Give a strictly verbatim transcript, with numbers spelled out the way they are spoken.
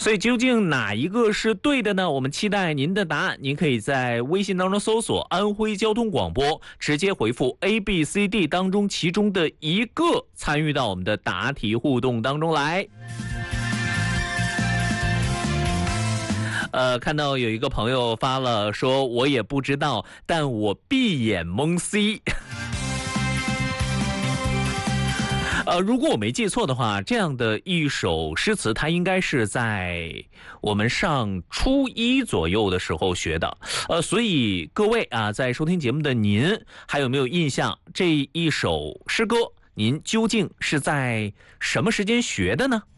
所以究竟哪一个是对的呢？我们期待您的答案。您可以在微信当中搜索安徽交通广播，直接回复 A B C D 当中其中的一个，参与到我们的答题互动当中来。呃，看到有一个朋友发了说，我也不知道，但我闭眼蒙 C。呃，如果我没记错的话，这样的一首诗词，它应该是在我们上初一左右的时候学的。呃，所以各位啊，在收听节目的您，还有没有印象这一首诗歌？您究竟是在什么时间学的呢？